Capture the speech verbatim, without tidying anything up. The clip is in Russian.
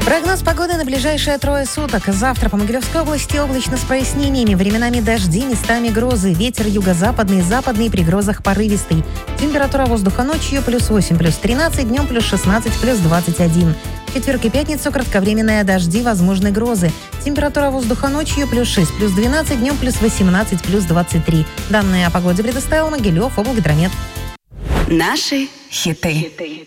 Прогноз погоды на ближайшие трое суток. Завтра по Могилевской области облачно с прояснениями. Временами дожди, местами грозы. Ветер юго-западный, западный, при грозах порывистый. Температура воздуха ночью плюс восемь, плюс тринадцать, днем плюс шестнадцать, плюс двадцать один. В четверг и пятницу кратковременные дожди, возможны грозы. Температура воздуха ночью плюс шесть, плюс двенадцать, днем плюс восемнадцать, плюс двадцать три. Данные о погоде предоставил Могилев облгидромет. Наши хиты.